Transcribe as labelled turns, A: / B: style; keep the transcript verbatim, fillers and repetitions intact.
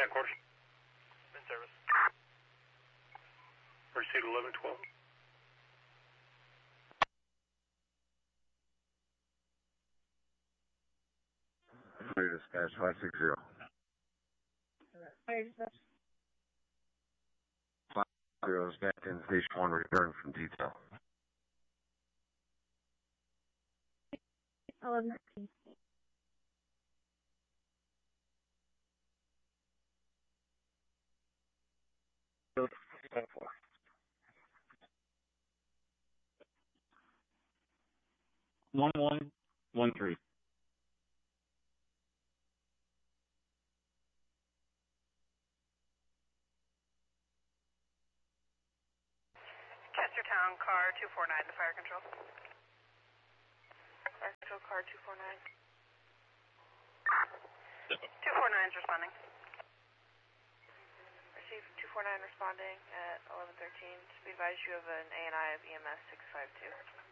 A: Back orders.
B: In service.
A: Pursuit eleven twelve.
C: Fire dispatch five six zero.
D: Fire dispatch.
C: five zero is back in station one, returning from detail.
D: eleven thirteen.
C: One one one three.
E: Chestertown, car two four nine, the fire control. Fire control, car two four nine. two four nine is responding. Receive two four nine responding at eleven thirteen. To be advised, you have an A and I of E M S six five two.